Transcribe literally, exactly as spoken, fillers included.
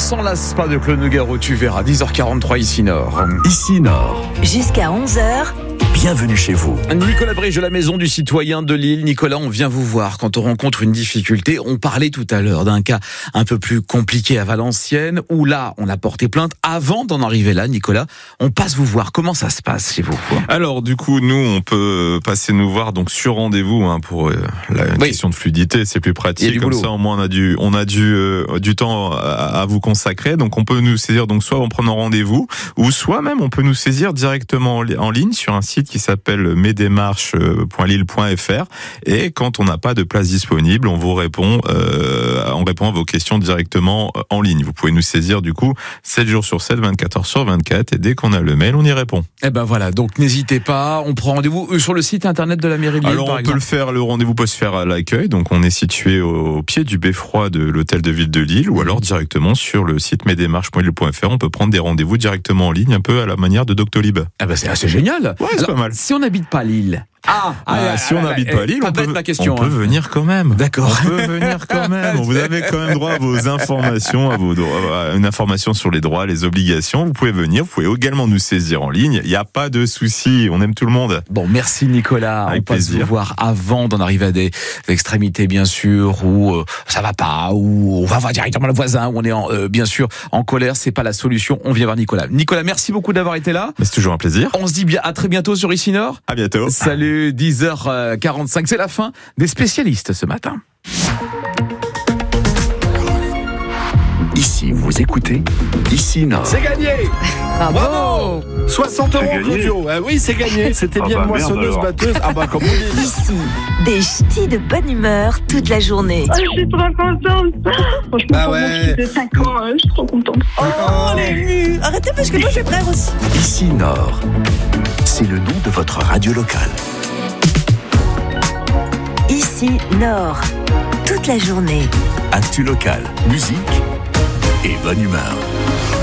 s'en lasse pas de Claude Nougaro, tu verras. dix heures quarante-trois ici Nord. Ici Nord. Jusqu'à onze heures. Bienvenue chez vous. Nicolas Brèche de la Maison du Citoyen de Lille. Nicolas, on vient vous voir quand on rencontre une difficulté. On parlait tout à l'heure d'un cas un peu plus compliqué à Valenciennes, où là, on a porté plainte. Avant d'en arriver là, Nicolas, on passe vous voir. Comment ça se passe chez vous? Alors, du coup, nous, on peut passer nous voir donc sur rendez-vous hein, pour euh, la oui. question de fluidité. C'est plus pratique. Comme boulot. ça, au moins, on a du, on a du, euh, du temps à, à vous consacrer. Donc, on peut nous saisir donc soit en prenant rendez-vous, ou soit même on peut nous saisir directement en, en ligne sur un site qui s'appelle mes démarches point lille point f r, et quand on n'a pas de place disponible, on vous répond, euh, on répond à vos questions directement en ligne. Vous pouvez nous saisir du coup sept jours sur sept, vingt-quatre heures sur vingt-quatre, et dès qu'on a le mail, on y répond. Eh ben voilà, donc n'hésitez pas, on prend rendez-vous sur le site internet de la mairie de Lille. Alors par on exemple. peut le faire, le rendez-vous peut se faire à l'accueil, donc on est situé au pied du beffroi de l'hôtel de ville de Lille, ou alors directement sur le site mes démarches point lille point f r, on peut prendre des rendez-vous directement en ligne, un peu à la manière de Doctolib. Eh ben c'est assez génial. Ouais, c'est Alors, pas mal. Si on n'habite pas Lille. Ah, Ah, ah, si on ah, n'habite ah, pas à Lille, pas on, peut, bête la question, on peut hein. venir quand même. D'accord. On peut venir quand même. Vous avez quand même droit à vos informations, à vos droits, à une information sur les droits, les obligations. Vous pouvez venir. Vous pouvez également nous saisir en ligne. Il n'y a pas de souci. On aime tout le monde. Bon, merci Nicolas. Avec on passe plaisir. vous voir avant d'en arriver à des extrémités, bien sûr, où euh, ça va pas, où on va voir directement le voisin, où on est en, euh, bien sûr en colère. C'est pas la solution. On vient voir Nicolas. Nicolas, merci beaucoup d'avoir été là. Mais c'est toujours un plaisir. On se dit bien à très bientôt sur Ici Nord. À bientôt. Salut, dix heures quarante-cinq. C'est la fin des spécialistes ce matin. Ici, vous écoutez Ici Nord. C'est gagné. Bravo. soixante euros Claudio. Ah oui, c'est gagné. C'était Ah bien bah une moissonneuse merde, alors. batteuse. Ah bah comme on dit. Ici, des ch'tis de bonne humeur toute la journée. Oh, je suis trop contente. Franchement, Bah pour ouais. mon fils de cinq ans, euh, je suis trop contente. Oh, on est ému. Arrêtez parce que moi je vais pleurer aussi. Ici Nord. C'est le nom de votre radio locale. Ici, Nord, toute la journée. Actu locale, musique et bonne humeur.